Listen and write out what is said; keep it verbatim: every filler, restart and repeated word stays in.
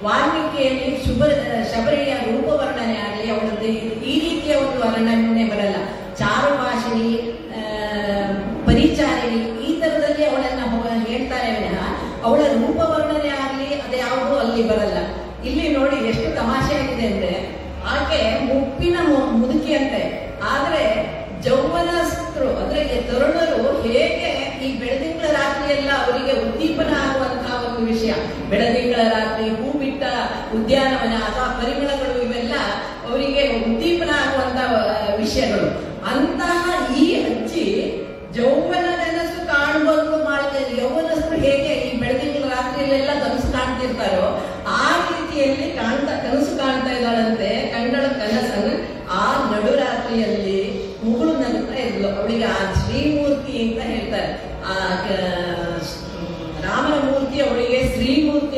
ವಾಲ್ಮೀಕಿಯಲ್ಲಿ ಶುಭ ಶಬರಿಯ ರೂಪ ವರ್ಣನೆ ಆಗಲಿ, ಅವಳದ್ದು ಈ ರೀತಿಯ ಒಂದು ವರ್ಣನೆ ಬರಲ್ಲ. ಚಾರುಭಾಷಿಣಿ, ಪರಿಚಾರಿಣಿ ಈ ತರದಲ್ಲಿ ಅವಳನ್ನ ಹೇಳ್ತಾರೆ ವಿನಃ ಅವಳ ರೂಪ ವರ್ಣನೆ ಆಗಲಿ ಅದು ಯಾವುದೂ ಅಲ್ಲಿ ಬರಲ್ಲ. ಇಲ್ಲಿ ನೋಡಿ ಎಷ್ಟು ತಮಾಷೆ ಆಗಿದೆ ಅಂದ್ರೆ, ಆಕೆ ಮುಪ್ಪಿನ ಮುದುಕಿ ಅಂತೆ, ಆದ್ರೆ ಜೌವನಸ್ಥರು ಅಂದ್ರೆ ತರುಣರು ಹೇಗೆ ಈ ಬೆಳದಿಂಗಳ ರಾತ್ರಿ ಎಲ್ಲ ಅವರಿಗೆ ಉದ್ದೀಪನ ಆಗುವಂತಹ ಒಂದು ವಿಷಯ, ಬೆಳದಿಂಗಳ ರಾತ್ರಿ, ಹೂ ಬಿಟ್ಟ ಉದ್ಯಾನವನ ಅಥವಾ ಪರಿಮಳಗಳು ಇವೆಲ್ಲ ಅವರಿಗೆ ಉದ್ದೀಪನ ಆಗುವಂತಹ ವಿಷಯಗಳು. ಅಂತಹ ಈ ಅಜ್ಜಿ ಯೌವನ ನೆನಸು ಕಾಣುವಂತ ಮಾಡ್ತಾರೆ. ಯೌವನಸ್ಥರು ಹೇಗೆ ಈ ಬೆಳದಿಂಗಳ ರಾತ್ರಿಯಲ್ಲೆಲ್ಲ ಕನಸು ಕಾಣ್ತಿರ್ತಾರೋ ಆ ರೀತಿಯಲ್ಲಿ ಕಾಣ್ತಾ ಕನಸು ಕಾಣ್ತಾ ಇದ್ದಾಳಂತೆ. ಕಂಡಳ ಕನಸನ್ನು ಆ ನಡುರಾತ್ರಿಯಲ್ಲಿ ಮುಗುಳು ನಗ್ತಾ ಇದ್ಲು. ಅವಳಿಗೆ ಆ ಶ್ರೀಮೂರ್ತಿ ಅಂತ ಹೇಳ್ತಾರೆ. ಆ